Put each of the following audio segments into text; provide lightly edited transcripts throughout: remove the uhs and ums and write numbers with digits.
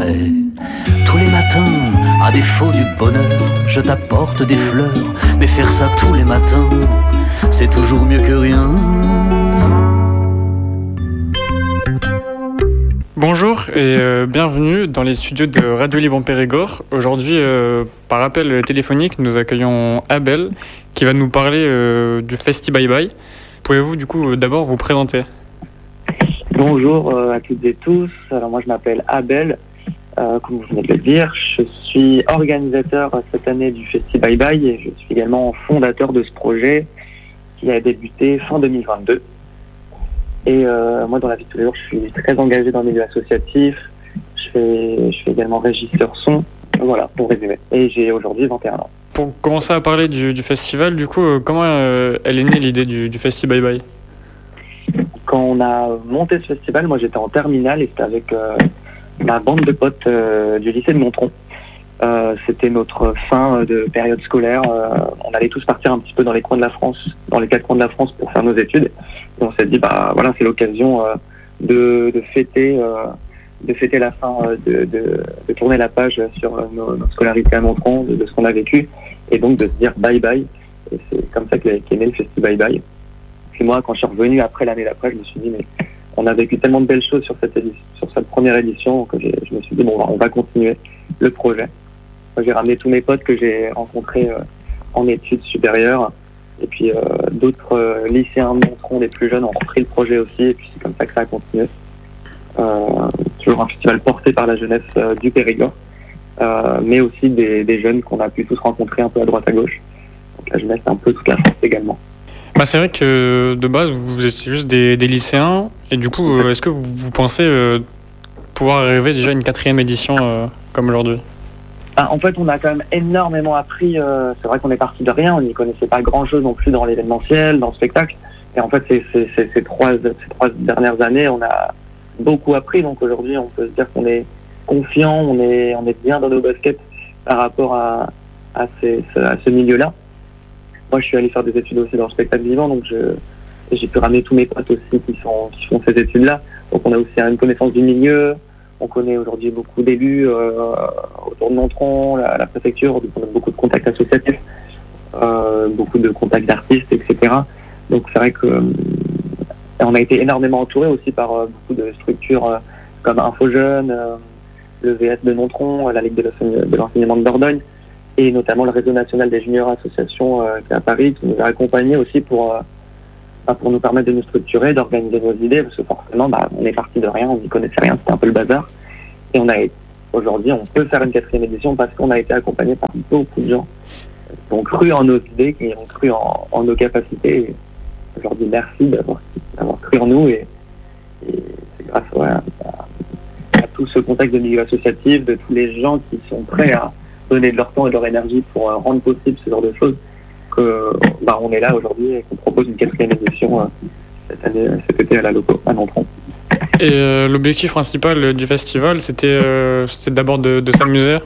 vrai. Tous les matins, à défaut du bonheur, je t'apporte des fleurs. Mais faire ça tous les matins, c'est toujours mieux que rien. Bonjour et bienvenue dans les studios de Radio Libre en Périgord. Aujourd'hui, par appel téléphonique, nous accueillons Abel qui va nous parler du Festi Bye Bye. Pouvez-vous du coup d'abord vous présenter ? Bonjour à toutes et tous. Alors moi je m'appelle Abel, comme vous venez de le dire. Je suis organisateur cette année du Festi Bye Bye et je suis également fondateur de ce projet qui a débuté fin 2022. Et moi dans la vie de tous les jours je suis très engagé dans le milieu associatif. Je fais également régisseur son. Voilà pour résumer. Et j'ai aujourd'hui 21 ans. Pour commencer à parler du festival, du coup, comment elle est née l'idée du Festi Bye Bye ? Quand on a monté ce festival, moi j'étais en terminale et c'était avec ma bande de potes du lycée de Montron. C'était notre fin de période scolaire. On allait tous partir un petit peu dans les coins de la France, dans les 4 coins de la France pour faire nos études. Et on s'est dit, bah voilà, c'est l'occasion de fêter la fin, de tourner la page sur notre scolarité à Montron, de ce qu'on a vécu, et donc de se dire bye bye. Et c'est comme ça qu'est né le Festi Bye Bye. Puis moi, quand je suis revenu après l'année d'après, je me suis dit, mais on a vécu tellement de belles choses sur cette première édition que je me suis dit, bon, on va continuer le projet. Moi, j'ai ramené tous mes potes que j'ai rencontrés en études supérieures. Et puis d'autres lycéens de Montron, les plus jeunes, ont repris le projet aussi. Et puis c'est comme ça que ça a continué. Toujours un festival porté par la jeunesse du Périgord. Mais aussi des jeunes qu'on a pu tous rencontrer un peu à droite à gauche. Donc la jeunesse, c'est un peu toute la France également. Bah, c'est vrai que de base, vous étiez juste des lycéens. Et du coup, est-ce que vous pensez pouvoir arriver déjà à une 4e édition comme aujourd'hui ? En fait, on a quand même énormément appris. C'est vrai qu'on est parti de rien. On n'y connaissait pas grand-chose non plus dans l'événementiel, dans le spectacle. Et en fait, ces trois dernières années, on a beaucoup appris. Donc aujourd'hui, on peut se dire qu'on est confiant, on est bien dans nos baskets par rapport à ce milieu-là. Moi, je suis allé faire des études aussi dans le spectacle vivant, donc j'ai pu ramener tous mes potes aussi qui font ces études-là. Donc on a aussi une connaissance du milieu. On connaît aujourd'hui beaucoup d'élus autour de Montron, la préfecture, donc on a beaucoup de contacts associatifs, beaucoup de contacts d'artistes, etc. Donc c'est vrai que on a été énormément entouré aussi par beaucoup de structures comme Info Jeunes, le VS de Montron, la Ligue de l'enseignement de Dordogne, et notamment le réseau national des juniors associations qui est à Paris, qui nous a accompagnés aussi pour nous permettre de nous structurer, d'organiser nos idées, parce que forcément, on est parti de rien, on n'y connaissait rien, c'était un peu le bazar. Et aujourd'hui, on peut faire une 4e édition parce qu'on a été accompagné par beaucoup de gens qui ont cru en nos idées, qui ont cru en nos capacités. Et aujourd'hui, merci d'avoir cru en nous, et c'est grâce à tout ce contexte de milieu associatif, de tous les gens qui sont prêts à donner de leur temps et de leur énergie pour rendre possible ce genre de choses, on est là aujourd'hui et qu'on propose une 4e édition cet été à la Loco à Montron. Et l'objectif principal du festival, c'était d'abord de s'amuser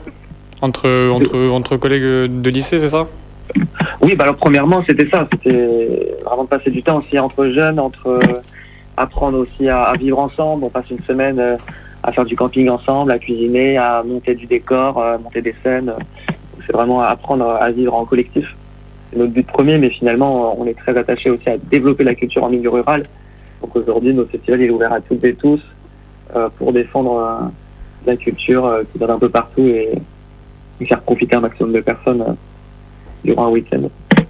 entre collègues de lycée, c'est ça ? Oui, alors premièrement, c'était ça. C'était vraiment de passer du temps aussi entre jeunes, apprendre aussi à vivre ensemble. On passe une semaine à faire du camping ensemble, à cuisiner, à monter du décor, à monter des scènes. C'est vraiment apprendre à vivre en collectif. C'est notre but premier, mais finalement, on est très attaché aussi à développer la culture en milieu rural. Donc aujourd'hui, notre festival est ouvert à toutes et tous pour défendre la culture qui donne un peu partout et faire profiter un maximum de personnes durant un week-end.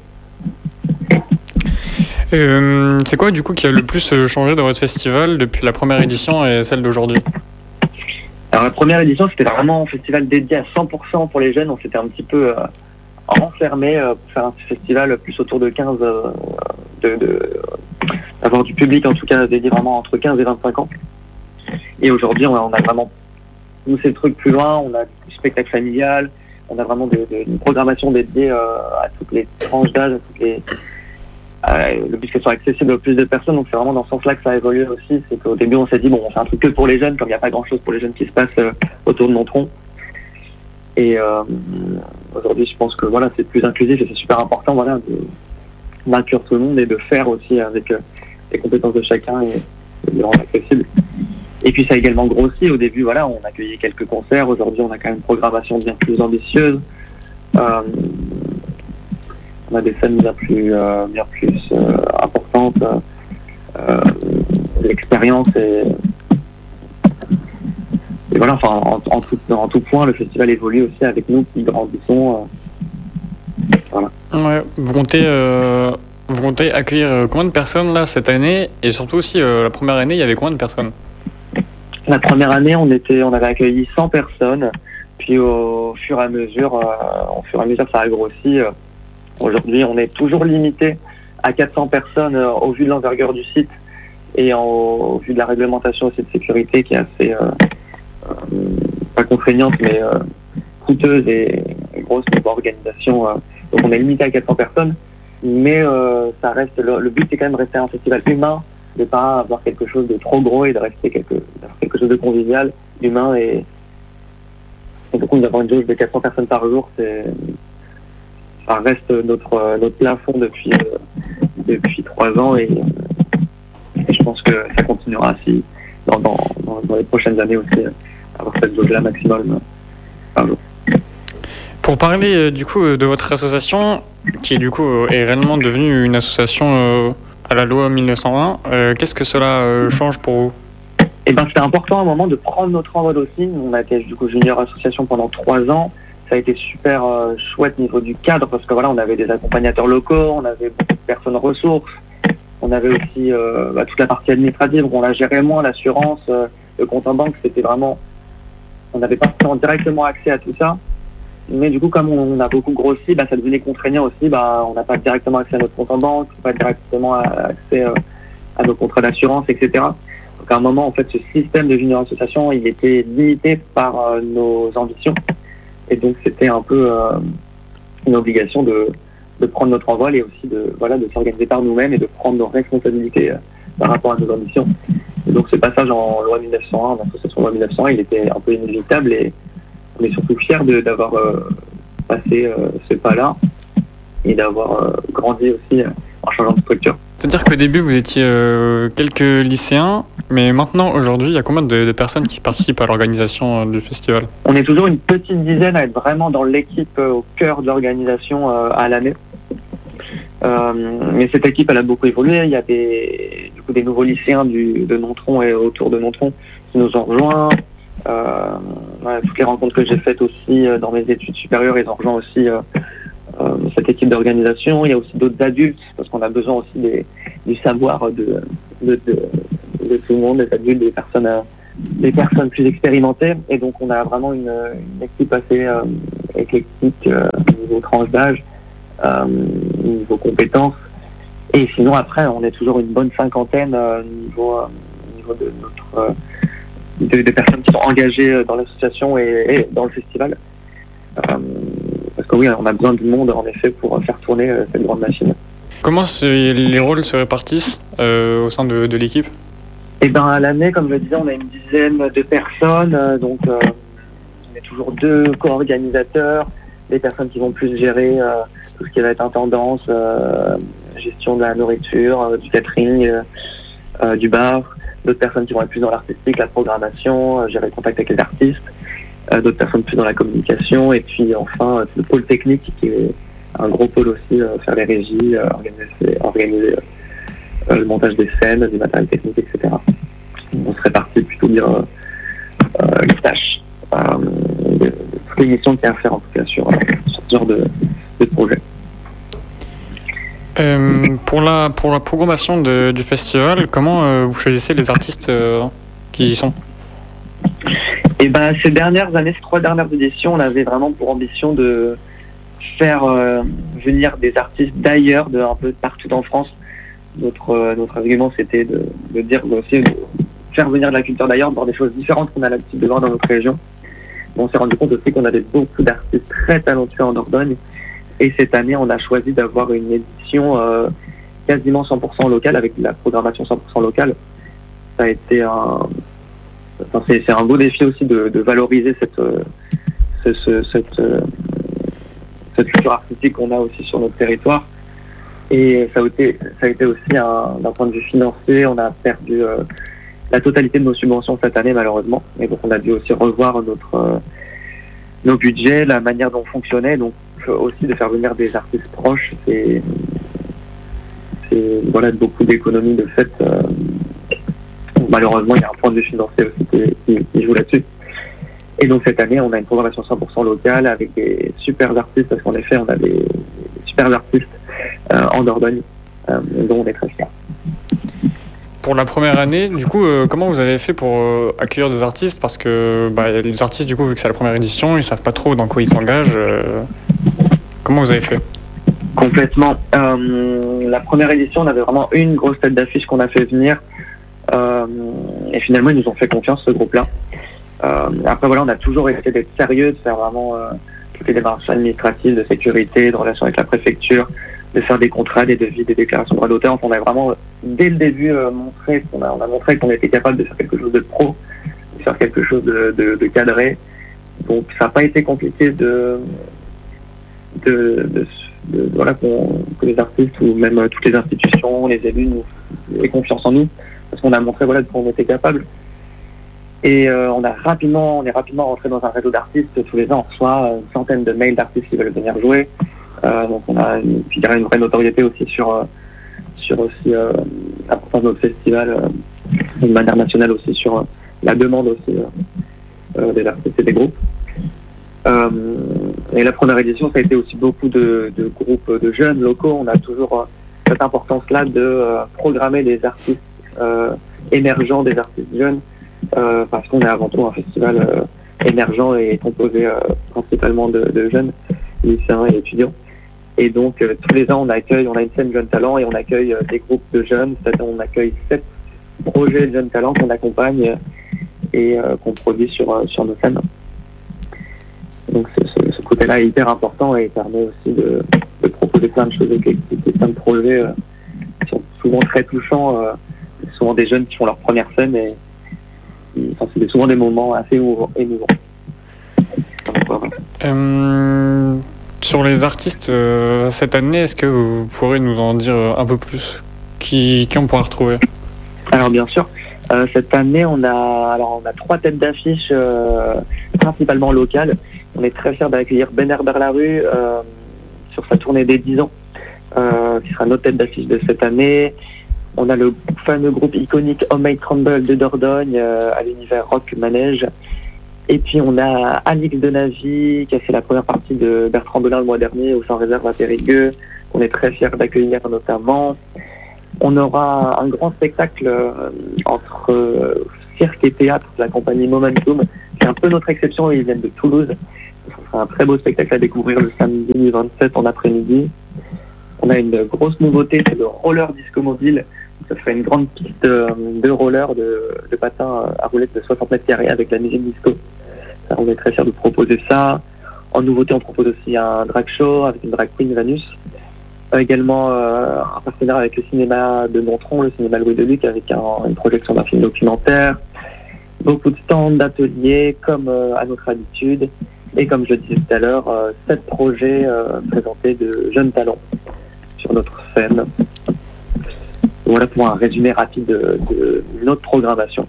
C'est quoi du coup qui a le plus changé dans votre festival depuis la première édition et celle d'aujourd'hui ? Alors la première édition, c'était vraiment un festival dédié à 100% pour les jeunes. On s'était un petit peu enfermé pour faire un festival plus autour de 15, d'avoir du public en tout cas dédié vraiment entre 15 et 25 ans. Et aujourd'hui, on a vraiment poussé le truc plus loin. On a du spectacle familial, on a vraiment une programmation dédiée à toutes les tranches d'âge, le but qu'elles soient accessibles au plus de personnes. Donc c'est vraiment dans ce sens-là que ça a évolué aussi. C'est qu'au début on s'est dit on fait un truc que pour les jeunes, comme il n'y a pas grand-chose pour les jeunes qui se passe autour de Montron. Et aujourd'hui je pense que c'est plus inclusif et c'est super important d'inclure tout le monde et de faire aussi avec les compétences de chacun et de le rendre accessible. Et puis ça a également grossi. Au début, voilà, on accueillait quelques concerts. Aujourd'hui, on a quand même une programmation bien plus ambitieuse. On a des scènes bien plus importantes. L'expérience et voilà, enfin, en tout point, le festival évolue aussi avec nous qui grandissons. Voilà. Ouais, vous comptez accueillir combien de personnes là cette année, et surtout aussi la première année, il y avait combien de personnes? La première année, on avait accueilli 100 personnes, puis au fur et à mesure, ça a grossi. Aujourd'hui, on est toujours limité à 400 personnes au vu de l'envergure du site et au vu de la réglementation aussi de sécurité qui est assez pas contraignante, mais coûteuse et grosse niveau organisation. Donc on est limité à 400 personnes, mais ça reste le but, c'est quand même de rester un festival humain, de pas avoir quelque chose de trop gros et de rester quelque chose de convivial, humain, et du coup d'avoir une jauge de 400 personnes par jour, ça reste notre plafond depuis 3 ans, et je pense que ça continuera si dans les prochaines années aussi avoir cette jauge là maximum par jour. Pour parler du coup de votre association, qui du coup est réellement devenue une association à la loi 1901, qu'est-ce que cela change pour vous? Eh ben, c'était important à un moment de prendre notre envol aussi. On a été du coup junior association pendant 3 ans. Ça a été super chouette niveau du cadre, parce que voilà, on avait des accompagnateurs locaux, on avait beaucoup de personnes ressources, on avait aussi toute la partie administrative, on la gérait moins, l'assurance, le compte en banque, c'était vraiment, on n'avait pas forcément directement accès à tout ça. Mais du coup, comme on a beaucoup grossi, ça devenait contraignant aussi. On n'a pas directement accès à notre compte en banque, pas directement accès à nos contrats d'assurance, etc. Donc à un moment, en fait, ce système de junior association, il était limité par nos ambitions. Et donc c'était un peu une obligation de prendre notre envol, et aussi de s'organiser par nous-mêmes et de prendre nos responsabilités par rapport à nos ambitions. Et donc ce passage en loi 1901, en association loi 1901, il était un peu inévitable, et on est surtout fiers d'avoir passé ce pas-là et d'avoir grandi aussi en changeant de structure. C'est-à-dire qu'au début, vous étiez quelques lycéens, mais maintenant, aujourd'hui, il y a combien de personnes qui participent à l'organisation du festival? On est toujours une petite dizaine à être vraiment dans l'équipe au cœur de l'organisation à l'année. Mais cette équipe, elle a beaucoup évolué. Il y a des nouveaux lycéens de Nontron et autour de Nontron qui nous ont rejoints. Toutes les rencontres que j'ai faites aussi dans mes études supérieures, ils ont rejoint aussi cette équipe d'organisation. Il y a aussi d'autres adultes, parce qu'on a besoin aussi du savoir de tout le monde, des adultes, des personnes plus expérimentées. Et donc on a vraiment une équipe assez éclectique niveau tranche d'âge, niveau compétences. Et sinon après, on est toujours une bonne cinquantaine niveau de notre de personnes qui sont engagées dans l'association et dans le festival. Parce que oui, on a besoin de monde en effet pour faire tourner cette grande machine. Comment les rôles se répartissent au sein de l'équipe? Eh ben, à l'année, comme je le disais, on a une dizaine de personnes, donc on est toujours 2 co-organisateurs, des personnes qui vont plus gérer tout ce qui va être intendance, gestion de la nourriture, du catering, du bar, d'autres personnes qui vont être plus dans l'artistique, la programmation, gérer le contact avec les artistes, d'autres personnes plus dans la communication, et puis enfin le pôle technique qui est un gros pôle aussi, faire les régies, organiser le montage des scènes, du matériel technique, etc. On se répartit plutôt bien les tâches, toutes les missions qu'il y a à faire en tout cas sur ce genre de projet. Pour la programmation du festival, comment vous choisissez les artistes qui y sont? Et ces dernières années, ces 3 dernières éditions, on avait vraiment pour ambition de faire venir des artistes d'ailleurs, un peu partout en France. Notre argument, c'était de dire aussi de faire venir de la culture d'ailleurs, de voir des choses différentes qu'on a l'habitude de voir dans notre région. On s'est rendu compte aussi qu'on avait beaucoup d'artistes très talentueux en Dordogne. Et cette année, on a choisi d'avoir une édition quasiment 100% locale, avec de la programmation 100% locale. Ça a été c'est un beau défi aussi de valoriser cette culture artistique qu'on a aussi sur notre territoire. Et ça a été aussi d'un point de vue financier, on a perdu la totalité de nos subventions cette année malheureusement. Et donc on a dû aussi revoir nos budgets, la manière dont on fonctionnait. Donc aussi de faire venir des artistes proches, c'est voilà beaucoup d'économies de fait. Malheureusement, il y a un point de vue financier aussi qui joue là-dessus. Et donc cette année, on a une programmation 100% locale avec des super artistes, parce qu'en effet, on a des super artistes en Dordogne, dont on est très fiers. Pour la première année, du coup, comment vous avez fait pour accueillir des artistes? Parce que les artistes, du coup, vu que c'est la première édition, ils savent pas trop dans quoi ils s'engagent. Comment vous avez fait? Complètement. La première édition, on avait vraiment une grosse tête d'affiche qu'on a fait venir. Et finalement, ils nous ont fait confiance, ce groupe-là. Après, voilà, on a toujours essayé d'être sérieux, de faire vraiment toutes les démarches administratives, de sécurité, de relations avec la préfecture, de faire des contrats, des devis, des déclarations de droits d'auteur. On a vraiment, dès le début, montré on a montré qu'on était capable de faire quelque chose de pro, de faire quelque chose de cadré. Donc, ça n'a pas été compliqué voilà, que les artistes ou même toutes les institutions, les élus nous aient confiance en nous, parce qu'on a montré voilà qu'on était capable. Et on est rapidement rentré dans un réseau d'artistes. Tous les ans, on reçoit une centaine de mails d'artistes qui veulent venir jouer. Donc on a une vraie notoriété aussi sur l'importance de notre festival, d'une manière nationale aussi sur la demande aussi des artistes et des groupes. Et la première édition, ça a été aussi beaucoup de groupes de jeunes locaux. On a toujours cette importance-là de programmer des artistes émergents, des artistes jeunes, parce qu'on est avant tout un festival émergent et composé principalement de jeunes, lycéens et étudiants. Et donc tous les ans, on a une scène jeunes talents et on accueille des groupes de jeunes. C'est-à-dire on accueille 7 projets de jeunes talents qu'on accompagne et qu'on produit sur nos scènes. Donc ce côté-là est hyper important et permet aussi de proposer plein de choses, plein de projets qui sont souvent très touchants. Souvent des jeunes qui font leur première scène et c'est souvent des moments assez émouvants. Sur les artistes cette année, est-ce que vous pourrez nous en dire un peu plus? Qui on pourra retrouver? Alors bien sûr, cette année on a 3 têtes d'affiche principalement locales. On est très fiers d'accueillir Ben Herbert Larue sur sa tournée des 10 ans, qui sera notre tête d'affiche de cette année. On a le fameux groupe iconique Homemade Crumble de Dordogne à l'univers rock manège. Et puis on a Alix de Navy qui a fait la première partie de Bertrand Belin le mois dernier au Sans Réserve à Périgueux. On est très fiers d'accueillir notamment. On aura un grand spectacle entre cirque et théâtre de la compagnie Momentum. C'est un peu notre exception, ils viennent de Toulouse. Ce sera un très beau spectacle à découvrir le samedi 27 en après-midi. On a une grosse nouveauté, c'est le roller disco mobile. Ça serait une grande piste de roller, de patins à roulettes de 60 mètres carrés avec la musique disco. Ça, on est très fiers de proposer ça. En nouveauté, on propose aussi un drag show avec une drag queen Vanus. Également un partenaire avec le cinéma de Montron, le cinéma Louis Deluc, avec une projection d'un film documentaire. Beaucoup de stands, d'ateliers, comme à notre habitude. Et comme je disais tout à l'heure, 7 projets présentés de jeunes talents sur notre scène. Voilà pour un résumé rapide de notre programmation.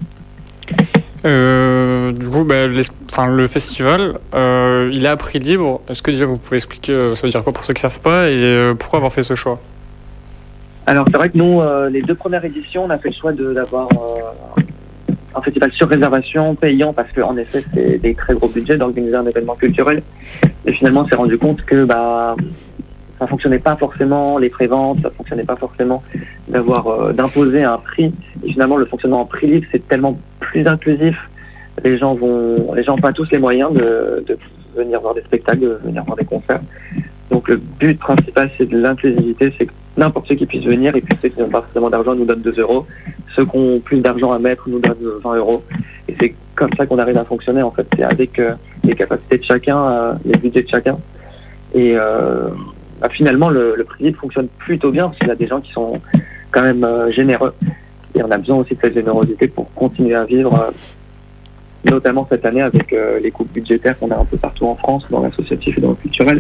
Du coup, le festival, il est à prix libre. Est-ce que déjà vous pouvez expliquer ça veut dire quoi pour ceux qui ne savent pas et pourquoi avoir fait ce choix? Alors c'est vrai que nous, les 2 premières éditions, on a fait le choix d'avoir un festival sur réservation, payant, parce qu'en effet c'est des très gros budgets d'organiser un événement culturel. Et finalement on s'est rendu compte que ça fonctionnait pas forcément, les préventes, ça fonctionnait pas forcément d'imposer un prix. Et finalement, le fonctionnement en prix libre, c'est tellement plus inclusif. Les gens n'ont pas tous les moyens de venir voir des spectacles, de venir voir des concerts. Donc le but principal, c'est de l'inclusivité, c'est que n'importe qui puisse venir, et puis ceux qui n'ont pas forcément d'argent nous donnent 2 euros. Ceux qui ont plus d'argent à mettre nous donnent 20 euros. Et c'est comme ça qu'on arrive à fonctionner, en fait. C'est avec les capacités de chacun, les budgets de chacun. Et finalement, le prix libre fonctionne plutôt bien, parce qu'il y a des gens qui sont quand même généreux. Et on a besoin aussi de cette générosité pour continuer à vivre, notamment cette année avec les coupes budgétaires qu'on a un peu partout en France, dans l'associatif et dans le culturel.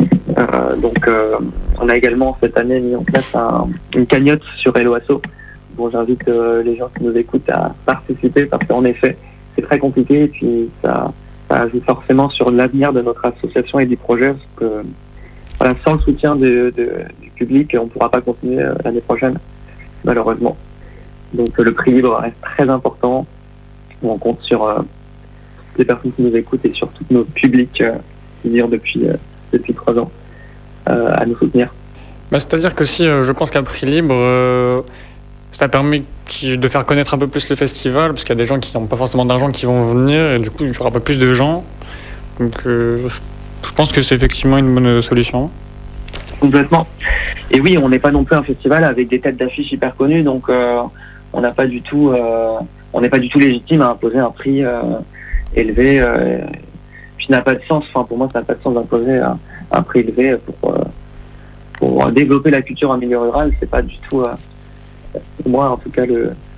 Donc on a également cette année mis en place une cagnotte sur Helloasso bon, j'invite les gens qui nous écoutent à participer parce qu'en effet, c'est très compliqué et puis ça ajoute forcément sur l'avenir de notre association et du projet parce que voilà, sans le soutien du public, on ne pourra pas continuer l'année prochaine, malheureusement. Donc le prix libre reste très important. On compte sur toutes les personnes qui nous écoutent et sur tous nos publics qui vivent depuis 3 ans à nous soutenir. C'est-à-dire que si je pense qu'un prix libre, ça permet de faire connaître un peu plus le festival, parce qu'il y a des gens qui n'ont pas forcément d'argent qui vont venir, et du coup il y aura un peu plus de gens. Donc je pense que c'est effectivement une bonne solution. Complètement. Et oui, on n'est pas non plus un festival avec des têtes d'affiche hyper connues, donc on n'est pas du tout légitime à imposer un prix élevé. Puis ça n'a pas de sens. Enfin, pour moi, ça n'a pas de sens d'imposer un prix élevé pour développer la culture en milieu rural. C'est pas du tout, pour moi, en tout cas,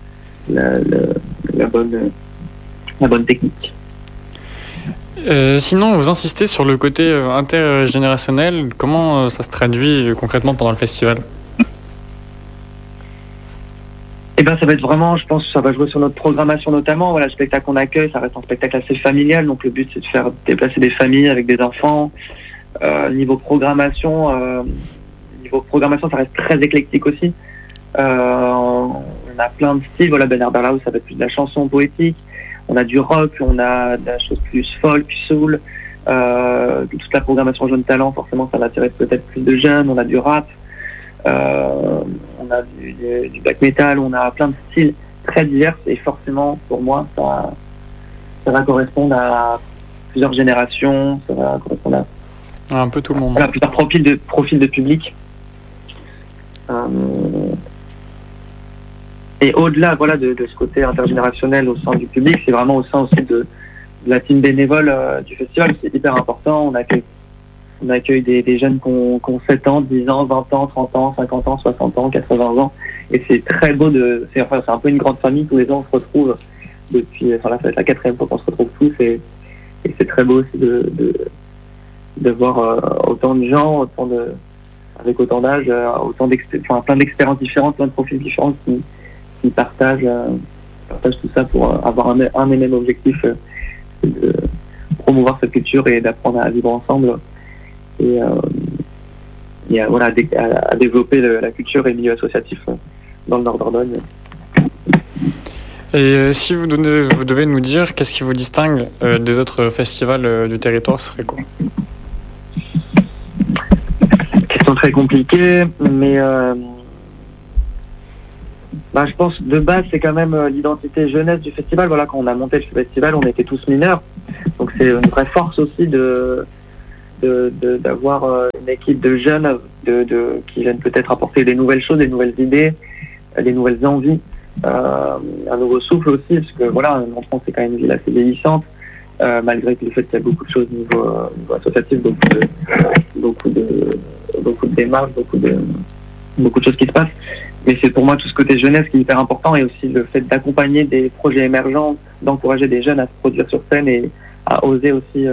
la bonne technique. Sinon, vous insistez sur le côté intergénérationnel. Comment ça se traduit concrètement pendant le festival ? Eh ben, ça va être vraiment, je pense, ça va jouer sur notre programmation notamment. Voilà, le spectacle qu'on accueille, ça reste un spectacle assez familial, donc le but c'est de faire déplacer des familles avec des enfants. Niveau programmation, ça reste très éclectique aussi. On a plein de styles. Voilà, Ben Herbert, ça va être plus de la chanson poétique. On a du rock, on a de la chose plus folk, soul. Toute la programmation Jeunes Talents, forcément, ça va attirer peut-être plus de jeunes. On a du rap. On a du black metal, on a plein de styles très divers et forcément pour moi ça va correspondre à plusieurs générations, ça va correspondre à un peu tout le monde. Voilà, plusieurs profils de public. Et au-delà voilà, de ce côté intergénérationnel au sein du public, c'est vraiment au sein aussi de la team bénévole du festival, c'est hyper important. On accueille des jeunes qui ont 7 ans, 10 ans, 20 ans, 30 ans, 50 ans, 60 ans, 80 ans. Et c'est très beau c'est un peu une grande famille. Tous les ans, on se retrouve depuis, là, ça va être la 4e fois qu'on se retrouve tous. Et c'est très beau aussi de voir autant de gens, avec autant d'âge, plein d'expériences différentes, plein de profils différents qui partagent tout ça pour avoir un et même objectif, de promouvoir cette culture et d'apprendre à vivre ensemble. Et voilà, à développer la culture et le milieu associatif dans le Nord Dordogne. Et si vous devez nous dire qu'est-ce qui vous distingue des autres festivals du territoire, ce serait quoi ? Question très compliquée, mais je pense de base c'est quand même l'identité jeunesse du festival. Voilà, quand on a monté le festival, on était tous mineurs, donc c'est une vraie force aussi d'avoir une équipe de jeunes qui viennent peut-être apporter des nouvelles choses, des nouvelles idées, des nouvelles envies, un nouveau souffle aussi, parce que voilà, Nontron c'est quand même une ville assez vieillissante, malgré le fait qu'il y a beaucoup de choses au niveau associatif, beaucoup de démarches, beaucoup de choses qui se passent. Mais c'est pour moi tout ce côté jeunesse qui est hyper important, et aussi le fait d'accompagner des projets émergents, d'encourager des jeunes à se produire sur scène et à oser aussi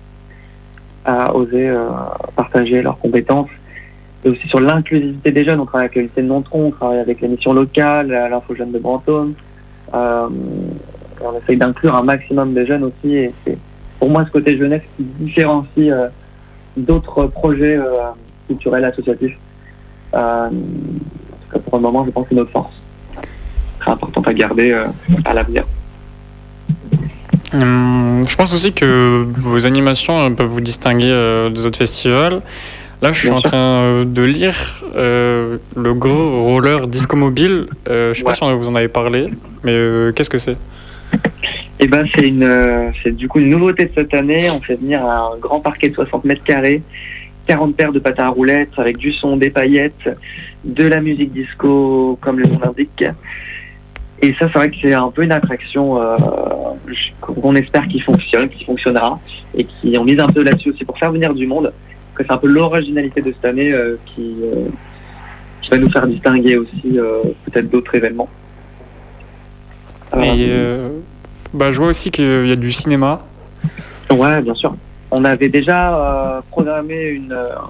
partager leurs compétences. Et aussi sur l'inclusivité des jeunes, on travaille avec le lycée de Nontron, on travaille avec les missions locales, l'Info Jeune de Brantôme. On essaye d'inclure un maximum de jeunes aussi, et c'est pour moi ce côté jeunesse qui différencie d'autres projets culturels associatifs. En tout cas pour le moment, je pense que c'est notre force. Très importante à garder à l'avenir. Je pense aussi que vos animations peuvent vous distinguer des autres festivals. Là, je suis en train de lire le gros roller Disco Mobile. Je sais pas si vous en avez parlé, mais qu'est-ce que c'est ? Eh ben, c'est du coup une nouveauté de cette année. On fait venir un grand parquet de 60 mètres carrés, 40 paires de patins à roulettes avec du son, des paillettes, de la musique disco comme le nom l'indique. Et ça, c'est vrai que c'est un peu une attraction qu'on espère qui fonctionnera, et qui on mise un peu là-dessus aussi pour faire venir du monde. Que c'est un peu l'originalité de cette année qui va nous faire distinguer aussi peut-être d'autres événements. Je vois aussi qu'il y a du cinéma. Ouais, bien sûr. On avait déjà programmé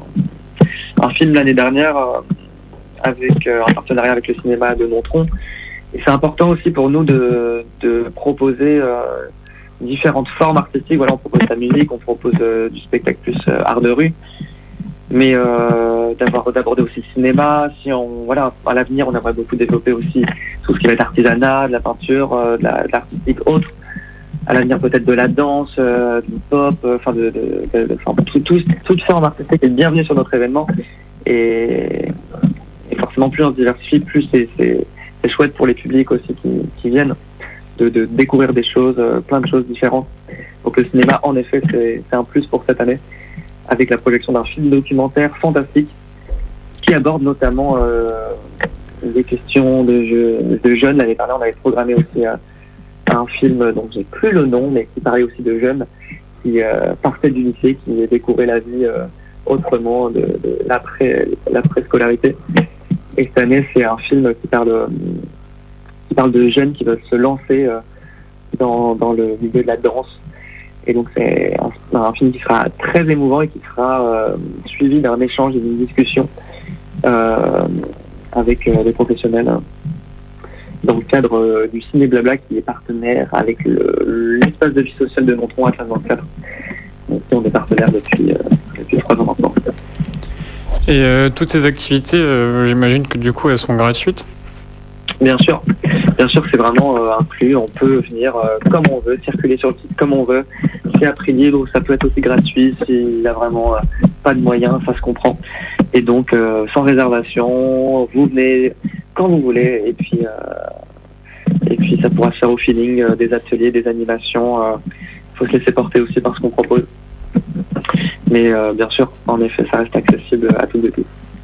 un film l'année dernière avec un partenariat avec le cinéma de Nontron. Et c'est important aussi pour nous de proposer différentes formes artistiques. Voilà, on propose de la musique, on propose du spectacle plus art de rue, mais d'aborder aussi le cinéma. À l'avenir, on aimerait beaucoup développer aussi tout ce qui va être artisanat, de la peinture, de l'artistique autre. À l'avenir, peut-être de la danse, du pop, toute forme artistique est bienvenue sur notre événement. Et forcément, plus on se diversifie, plus c'est chouette pour les publics aussi qui viennent de découvrir des choses, plein de choses différentes. Donc le cinéma, en effet, c'est un plus pour cette année, avec la projection d'un film documentaire fantastique qui aborde notamment des questions de jeunes. L'année dernière, on avait programmé aussi un film dont j'ai plus le nom, mais qui parlait aussi de jeunes qui partaient du lycée, qui découvraient la vie autrement de l'après-scolarité. Et cette année, c'est un film qui parle de jeunes qui veulent se lancer dans le milieu de la danse. Et donc c'est un film qui sera très émouvant et qui sera suivi d'un échange et d'une discussion avec des professionnels dans le cadre du Ciné Blabla, qui est partenaire avec l'espace de vie sociale de Nontron à 24. Donc on est partenaire depuis 3 ans maintenant. Et toutes ces activités, j'imagine que du coup elles sont gratuites? Bien sûr, c'est vraiment inclus. On peut venir comme on veut, circuler sur le site comme on veut. C'est à prix libre, ça peut être aussi gratuit s'il n'y a vraiment pas de moyens, ça se comprend. Et donc sans réservation, vous venez quand vous voulez, et puis ça pourra se faire au feeling, des ateliers, des animations. Faut se laisser porter aussi par ce qu'on propose. Mais bien sûr, en effet, ça reste accessible à toutes et tous.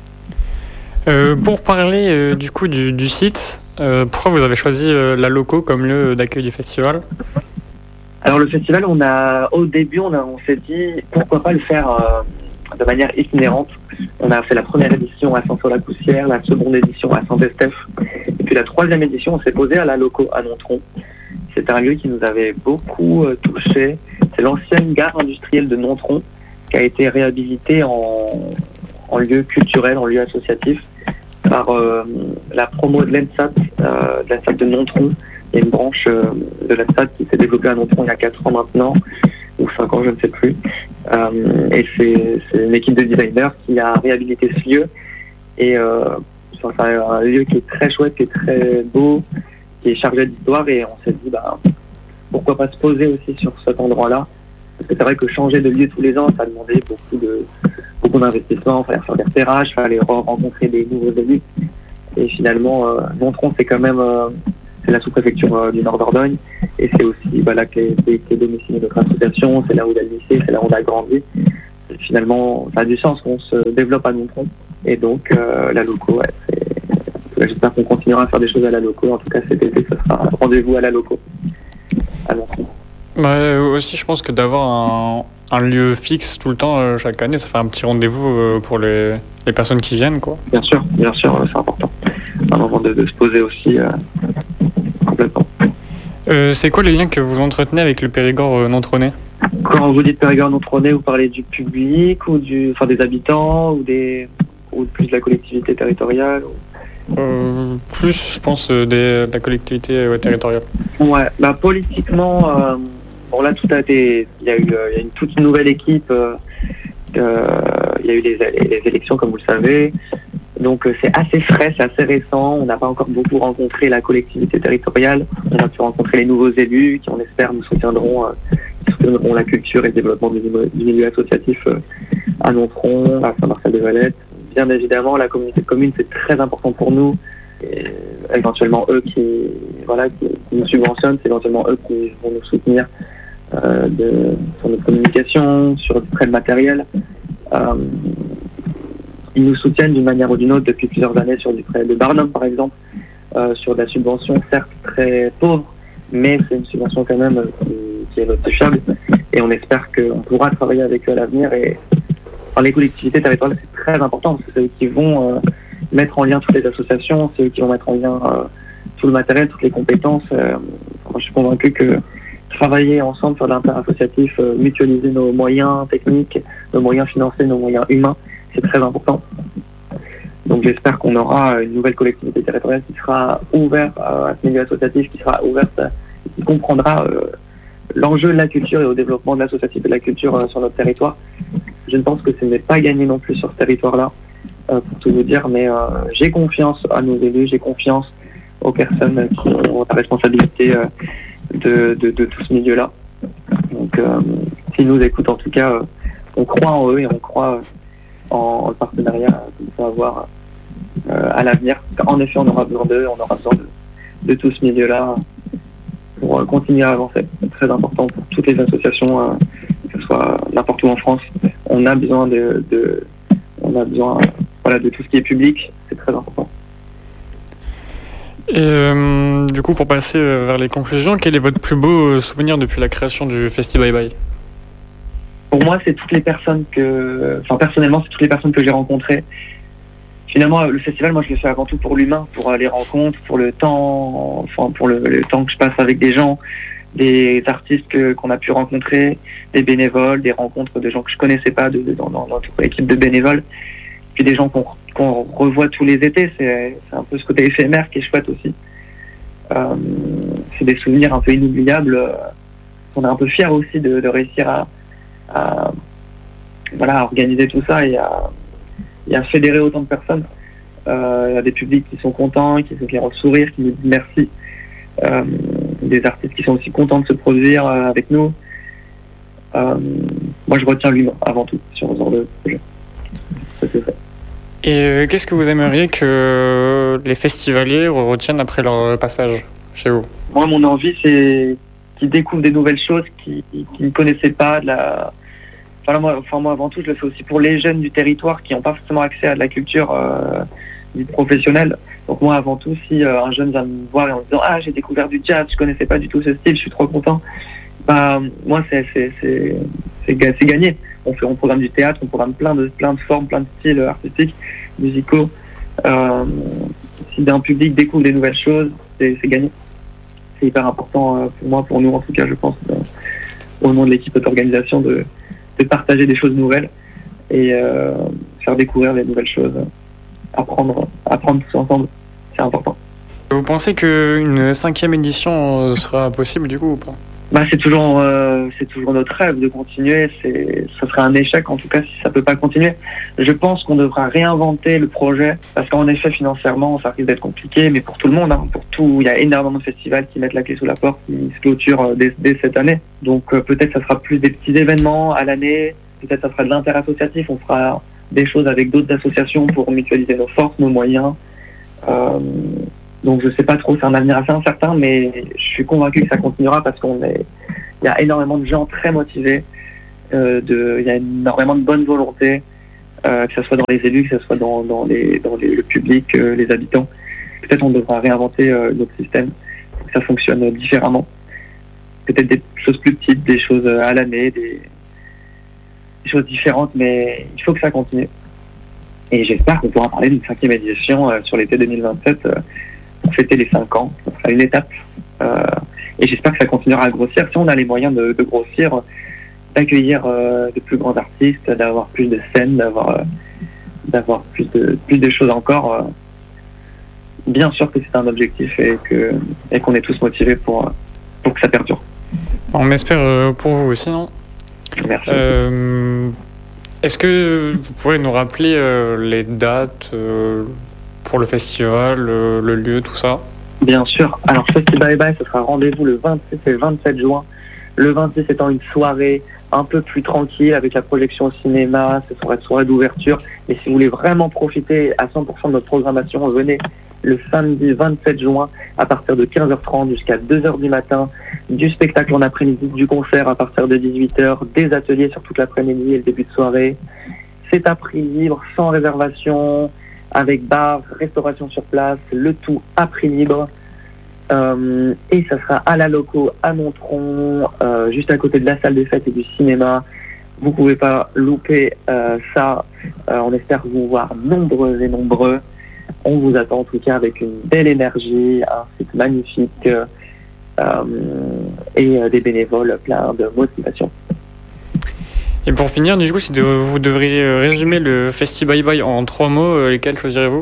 Pour parler du coup du site, pourquoi vous avez choisi la Loco comme lieu d'accueil du festival? Alors le festival, au début, on s'est dit pourquoi pas le faire de manière itinérante. On a fait la première édition à Saint-Saul-la-Coussière, la seconde édition à Saint-Estèphe, et puis la troisième édition, on s'est posé à la Loco à Nontron. C'est un lieu qui nous avait beaucoup touché. C'est l'ancienne gare industrielle de Nontron qui a été réhabilitée en lieu culturel, en lieu associatif par la promo de l'ENSAT, de Nontron. Il y a une branche de l'ENSAT qui s'est développée à Nontron il y a 4 ans maintenant, ou 5 ans, je ne sais plus. Et c'est une équipe de designers qui a réhabilité ce lieu. Et c'est un lieu qui est très chouette, qui est très beau, qui est chargé d'histoire. Et on s'est dit, pourquoi pas se poser aussi sur cet endroit-là. Parce que c'est vrai que changer de lieu tous les ans, ça demandait beaucoup d'investissement. Il fallait faire des repérages, il fallait rencontrer des nouveaux élus. Et finalement, Nontron, c'est quand même c'est la sous-préfecture du Nord Dordogne. Et c'est aussi là qu'est domiciliée notre association. C'est là où il y a le lycée, c'est là où on a grandi. Et finalement, ça a du sens qu'on se développe à Nontron. Et donc, la Loco, j'espère qu'on continuera à faire des choses à la Loco. En tout cas, cet été, ce sera rendez-vous à la Loco, à Nontron. Aussi, je pense que d'avoir un lieu fixe tout le temps, chaque année, ça fait un petit rendez-vous pour les personnes qui viennent, quoi. Bien sûr, c'est important. Un moment de se poser aussi complètement. C'est quoi les liens que vous entretenez avec le Périgord nontronais? Quand vous dites Périgord nontronais, vous parlez du public ou des habitants ou plus de la collectivité territoriale Plus, je pense, de la collectivité territoriale. Ouais, politiquement, là tout a été. Il y a une toute nouvelle équipe. Il y a eu les élections, comme vous le savez. Donc c'est assez frais, c'est assez récent. On n'a pas encore beaucoup rencontré la collectivité territoriale. On a pu rencontrer les nouveaux élus qui, on espère, nous soutiendront la culture et le développement du milieu associatif à Nontron, à Saint-Marcel-des-Valettes. Bien évidemment, la communauté de communes, c'est très important pour nous. Et éventuellement, eux qui nous subventionnent, c'est éventuellement eux qui vont nous soutenir sur notre communication, sur du prêt de matériel. Ils nous soutiennent d'une manière ou d'une autre depuis plusieurs années sur du prêt de Barnum, par exemple, sur de la subvention, certes très pauvre, mais c'est une subvention quand même qui est notifiable. Et on espère qu'on pourra travailler avec eux à l'avenir. Et les collectivités territoriales, c'est très important, parce que c'est eux qui vont mettre en lien toutes les associations, c'est eux qui vont mettre en lien tout le matériel, toutes les compétences. Moi, je suis convaincu que travailler ensemble sur l'interassociatif, mutualiser nos moyens techniques, nos moyens financiers, nos moyens humains, c'est très important. Donc j'espère qu'on aura une nouvelle collectivité territoriale qui sera ouverte à ce milieu associatif, qui sera ouverte, qui comprendra l'enjeu de la culture et au développement de l'associatif et de la culture sur notre territoire. Je ne pense que ce n'est pas gagné non plus sur ce territoire-là, pour tout vous dire, mais j'ai confiance à nos élus, j'ai confiance aux personnes qui ont la responsabilité de tout ce milieu-là. Donc s'ils nous écoutent, en tout cas, on croit en eux et on croit en le partenariat qu'on peut avoir à l'avenir. En effet, on aura besoin d'eux, on aura besoin de tout ce milieu-là pour continuer à avancer. C'est très important pour toutes les associations, que ce soit n'importe où en France. On a besoin de tout ce qui est public, c'est très important. Et du coup, pour passer vers les conclusions, quel est votre plus beau souvenir depuis la création du Festi Bye Bye ? Pour moi, c'est toutes les personnes personnellement, c'est toutes les personnes que j'ai rencontrées. Finalement, le festival, moi, je le fais avant tout pour l'humain, pour les rencontres, pour le temps, pour le temps que je passe avec des gens, des artistes qu'on a pu rencontrer, des bénévoles, des rencontres de gens que je connaissais pas dans notre équipe de bénévoles, puis des gens qu'on revoit tous les étés. C'est un peu ce côté éphémère qui est chouette aussi. C'est des souvenirs un peu inoubliables. On est un peu fiers aussi de réussir à organiser tout ça et à fédérer autant de personnes. Il y a des publics qui sont contents, qui ont le sourire, qui nous disent merci. Des artistes qui sont aussi contents de se produire avec nous. Moi, je retiens l'humain avant tout sur ce genre de projet. Ça, c'est vrai. Et qu'est-ce que vous aimeriez que les festivaliers retiennent après leur passage chez vous ? Moi, mon envie, c'est qu'ils découvrent des nouvelles choses qu'ils ne connaissaient pas. Moi, avant tout, je le fais aussi pour les jeunes du territoire qui n'ont pas forcément accès à de la culture dite professionnelle. Donc moi, avant tout, si un jeune vient me voir et en me disant « Ah, j'ai découvert du jazz, je connaissais pas du tout ce style, je suis trop content », moi, c'est gagné. On programme du théâtre, on programme plein de formes, plein de styles artistiques, musicaux. Si un public découvre des nouvelles choses, c'est gagné. C'est hyper important pour moi, pour nous en tout cas, je pense, au nom de l'équipe d'organisation, de partager des choses nouvelles et faire découvrir les nouvelles choses, apprendre tous ensemble, c'est important. Vous pensez qu'une 5e édition sera possible du coup ou pas ? C'est toujours notre rêve de continuer. Ça serait un échec en tout cas si ça peut pas continuer. Je pense qu'on devra réinventer le projet parce qu'en effet financièrement ça risque d'être compliqué, mais pour tout le monde, pour tout, il y a énormément de festivals qui mettent la clé sous la porte, qui se clôturent dès cette année. Donc peut-être ça sera plus des petits événements à l'année, peut-être ça sera de l'interassociatif, on fera des choses avec d'autres associations pour mutualiser nos forces, nos moyens. Donc je sais pas trop, c'est un avenir assez incertain, mais je suis convaincu que ça continuera parce il y a énormément de gens très motivés, il y a énormément de bonne volonté, que ce soit dans les élus, que ce soit dans le public, les habitants. Peut-être on devra réinventer notre système pour que ça fonctionne différemment. Peut-être des choses plus petites, des choses à l'année, des choses différentes, mais il faut que ça continue. Et j'espère qu'on pourra parler d'une 5e édition sur l'été 2027 pour fêter les 5 ans. Ça sera une étape. Et j'espère que ça continuera à grossir. Si on a les moyens de grossir, d'accueillir de plus grands artistes, d'avoir plus de scènes, d'avoir plus de choses encore, bien sûr que c'est un objectif et qu'on est tous motivés pour que ça perdure. On espère pour vous aussi, non ? Merci. Est-ce que vous pouvez nous rappeler les dates pour le festival, le lieu, tout ça ? Bien sûr. Alors, Festi Bye Bye, ce sera rendez-vous le 26 et le 27 juin. Le 26 étant une soirée un peu plus tranquille avec la projection au cinéma, ce sera une soirée d'ouverture. Et si vous voulez vraiment profiter à 100% de notre programmation, venez le samedi 27 juin à partir de 15h30 jusqu'à 2h du matin, du spectacle en après-midi, du concert à partir de 18h, des ateliers sur toute l'après-midi et le début de soirée. C'est à prix libre, sans réservation, avec bar, restauration sur place, le tout à prix libre. Et ça sera à la Loco à Nontron, juste à côté de la salle des fêtes et du cinéma. Vous pouvez pas louper ça. On espère vous voir nombreux et nombreux. On vous attend en tout cas avec une belle énergie, un site magnifique et des bénévoles pleins de motivation. Et pour finir, du coup, si vous devriez résumer le Festi Bye Bye en 3 mots, lesquels choisirez-vous?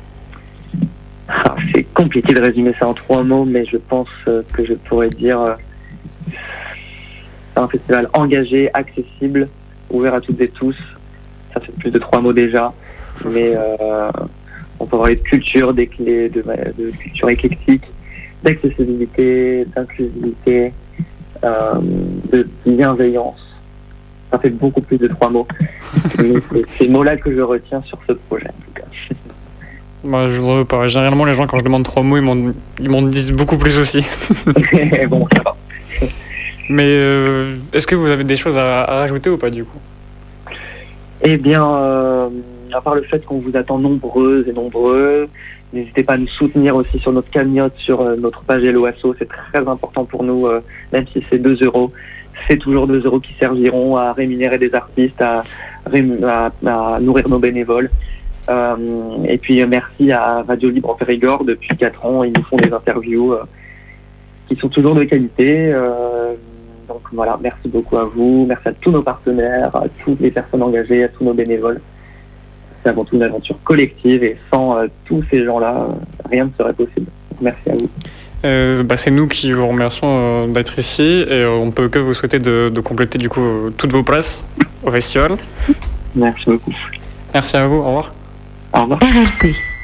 C'est compliqué de résumer ça en 3 mots, mais je pense que je pourrais dire c'est un festival engagé, accessible, ouvert à toutes et tous. Ça fait plus de 3 mots déjà, mais on peut parler de culture, de culture éclectique, d'accessibilité, d'inclusivité, de bienveillance. Ça fait beaucoup plus de 3 mots. Mais c'est ces mots-là que je retiens sur ce projet, en tout cas. Moi, je ne veux pas. Généralement, les gens, quand je demande 3 mots, ils m'en disent beaucoup plus aussi. Bon, ça va. Mais est-ce que vous avez des choses à rajouter ou pas, du coup? Eh bien, à part le fait qu'on vous attend nombreuses et nombreux, n'hésitez pas à nous soutenir aussi sur notre cagnotte, sur notre page Helloasso. C'est très important pour nous, même si c'est 2 euros. C'est toujours 2 euros qui serviront à rémunérer des artistes, à nourrir nos bénévoles. Et puis merci à Radio Libre en Périgord. Depuis 4 ans, ils nous font des interviews qui sont toujours de qualité. Donc voilà, merci beaucoup à vous, merci à tous nos partenaires, à toutes les personnes engagées, à tous nos bénévoles. C'est avant tout une aventure collective et sans tous ces gens-là, rien ne serait possible. Donc, merci à vous. C'est nous qui vous remercions d'être ici et on peut que vous souhaiter de compléter du coup toutes vos places au festival. Merci beaucoup. Merci à vous, au revoir. Au revoir. RLP